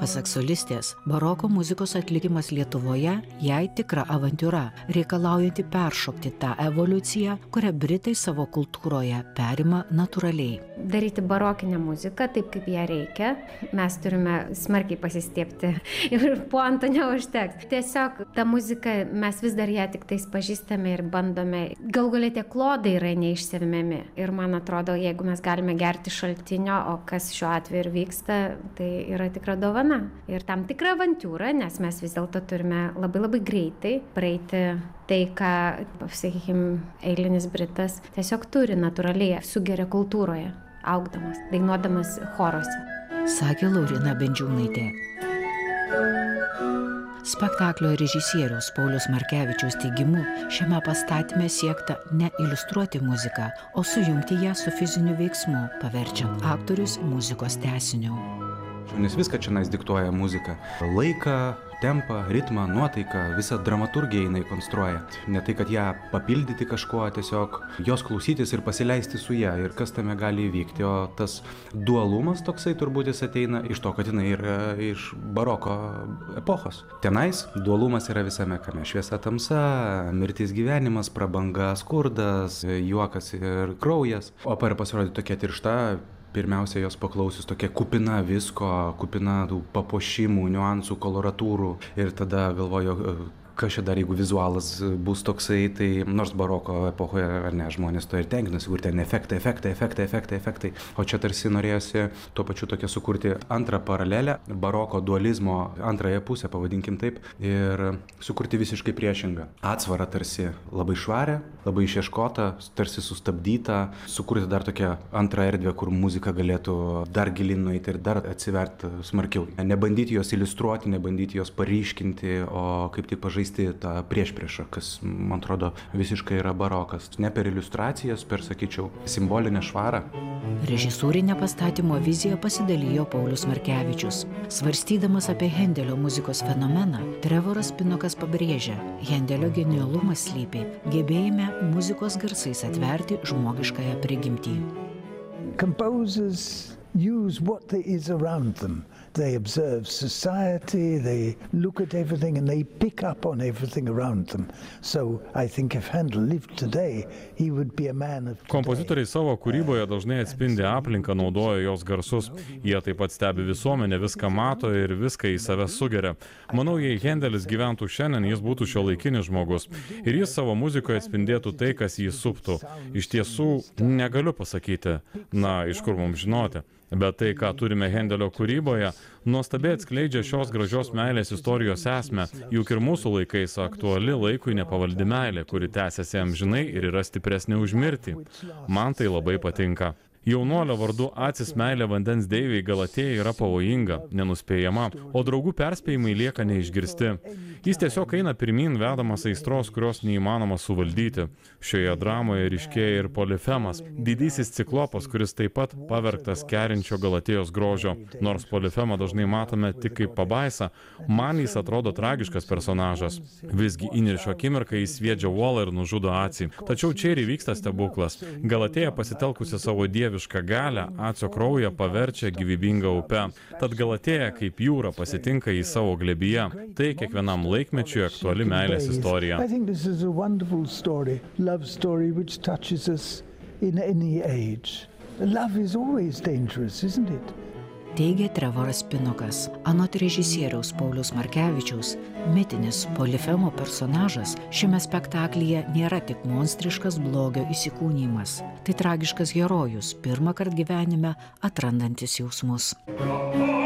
Pasak solistės, baroko muzikos atlikimas Lietuvoje jai tikra avantiūra, reikalaujanti peršokti tą evoliuciją, kurią Britai savo kultūroje perima natūraliai. Daryti barokinę muziką taip, kaip ją reikia, mes turime smarkiai pasistiepti ir puanto neužteks. Tiesiog ta muzika, mes vis dar ją tik tais pažįstame ir bandome. Galų galia tie klodai yra neišsemiami. Ir man atrodo, jeigu mes galime gerti šaltinio, o kas šiuo atveju ir vyksta, tai yra tikra dovana. Ir tam tikra avantiūra, nes mes vis dėlto turime labai greitai praeiti tai, ką, sakykime, eilinis Britas tiesiog turi natūraliai, sugeria kultūroje, augdamas, dainuodamas choruose. Sakė Laurina Bendžiūnaitė. Spektaklio režisieriaus Pauliaus Markevičiaus teigimu, šiame pastatyme siekta ne iliustruoti muziką, o sujungti ją su fiziniu veiksmu, paverčiant aktorius muzikos tęsiniu. Nes viską čia diktuoja muzika. Laiką, tempą, ritmą, nuotaiką, visą dramaturgiją jinai konstruoja. Ne tai, kad ją papildyti kažkuo, tiesiog jos klausytis ir pasileisti su ją ir kas tame gali įvykti. O tas dualumas toksai turbūt jis ateina iš to, kad jinai yra iš baroko epochos. Tenais dualumas yra visame kame. Šviesa, tamsa, mirtis, gyvenimas, prabanga, skurdas, juokas ir kraujas. Opera pasirodė tokia tiršta. Pirmiausia, jos paklausius tokia kupina visko, kupina tų papuošimų, niuansų, koloratūrų ir tada galvoju, kas čia dar, jeigu vizualas bus toksai, tai nors baroko epochoje, ar ne, žmonės to ir tenkinasi, kur ten efektai, o čia tarsi norėjosi tuo pačiu tokia sukurti antrą paralelę, baroko dualizmo antrąją pusę, pavadinkim taip, ir sukurti visiškai priešingą. Atsvarą tarsi labai švarę, labai išieškota, tarsi sustabdyta, sukurti dar tokią antrą erdvę, kur muzika galėtų dar gilin nueiti ir dar atsiverti smarkiau. Nebandyti jos iliustruoti, nebandyti jos paryškinti, o kaip tik pažaisti tą priešpriešą, kas, man atrodo, visiškai yra barokas. Ne per iliustracijas, per, sakyčiau, simbolinę švarą. Režisūrinę pastatymo viziją pasidalijo Paulius Markevičius. Svarstydamas apie Hendelio muzikos fenomeną, Trevoras Pinokas pabrėžia, Hendelio genialumas slypi gebėjime muzikos garsais atverti žmogiškąją prigimtį. Composers use what is around them. They observe society, they look at everything and they pick up on everything around them. So I think if Handel lived today, he would be a man of today. Kompozitoriai savo kūryboje dažnai atspindi aplinką, naudoja jos garsus. Jie taip pat stebi visuomenę, viską mato ir viską į save sugeria. Manau, jei Hendelis gyventų šiandien, jis būtų šiuolaikinis žmogus. Ir jis savo muzikoje atspindėtų tai, kas jį suptų. Iš tiesų, negaliu pasakyti, iš kur mums žinoti. Bet tai, ką turime Hendelio kūryboje, nuostabiai atskleidžia šios gražios meilės istorijos esmę, juk ir mūsų laikais aktuali laikui nepavaldi meilė, kuri tęsiasi amžinai ir yra stipresnė už mirtį. Man tai labai patinka. Jaunuolio vardu Acis meilė vandens deivei Galatėjai yra pavojinga, nenuspėjama, o draugų perspėjimai lieka neišgirsti. Jis tiesiog eina pirmyn vedamas aistros, kurios neįmanoma suvaldyti. Šioje dramoje ryškėja ir Polifemas, didysis ciklopas, kuris taip pat pavergtas kerinčio Galatėjos grožio. Nors Polifemą dažnai matome tik kaip pabaisą, man jis atrodo tragiškas personažas. Visgi įniršio akimirką jis sviedžia uolą ir nužudo Acį. Tačiau čia ir įvyksta stebuklas. Galatėja pasitelkusi savo dievišką galią, Acio kraują paverčia gyvybinga upe. Tad Galatėja kaip jūra pasitinka į savo glėbyje. Tai kiekvienam laikmečiui aktuali meilės istorija. I think this is a wonderful story, love story which touches us in any age. Love is always dangerous, isn't it? Teigia Trevoras Pinokas. Anot režisieriaus Pauliaus Markevičiaus, mitinis Polifemo personažas šiame spektaklyje nėra tik monstriškas blogio įsikūnijimas. Tai tragiškas herojus, pirmąkart gyvenime atrandantis jausmus.